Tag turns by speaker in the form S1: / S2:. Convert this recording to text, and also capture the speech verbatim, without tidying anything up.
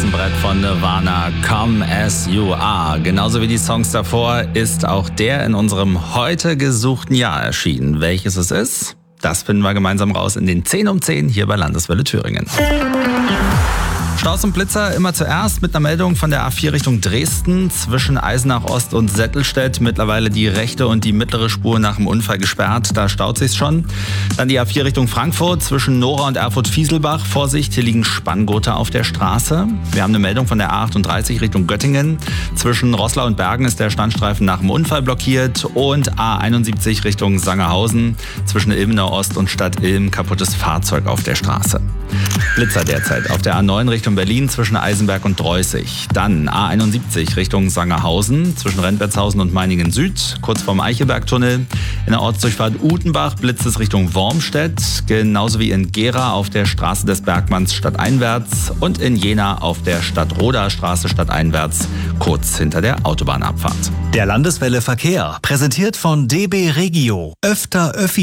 S1: Kassenbrett von Nirvana, Come As You Are. Genauso wie die Songs davor ist auch der in unserem heute gesuchten Jahr erschienen. Welches es ist, das finden wir gemeinsam raus in den zehn um zehn hier bei Landeswelle Thüringen. Staus und Blitzer immer zuerst mit einer Meldung von der A vier Richtung Dresden zwischen Eisenach Ost und Settelstedt. Mittlerweile die rechte und die mittlere Spur nach dem Unfall gesperrt, da staut sich's schon. Dann die A vier Richtung Frankfurt zwischen Nora und Erfurt-Fieselbach. Vorsicht, hier liegen Spanngurte auf der Straße. Wir haben eine Meldung von der A achtunddreißig Richtung Göttingen. Zwischen Roßlau und Bergen ist der Standstreifen nach dem Unfall blockiert. Und A einundsiebzig Richtung Sangerhausen zwischen Ilmenau Ost und Stadt Ilm kaputtes Fahrzeug auf der Straße. Blitzer derzeit auf der A neun Richtung Berlin zwischen Eisenberg und Dreußig. Dann A einundsiebzig Richtung Sangerhausen zwischen Rentbertshausen und Meiningen Süd, kurz vorm Eichelbergtunnel. In der Ortsdurchfahrt Utenbach blitzt es Richtung Wormstedt, genauso wie in Gera auf der Straße des Bergmanns stadteinwärts und in Jena auf der Stadtroder Straße stadteinwärts, kurz hinter der Autobahnabfahrt.
S2: Der Landeswelle Verkehr, präsentiert von D B Regio. Öfter Öffi.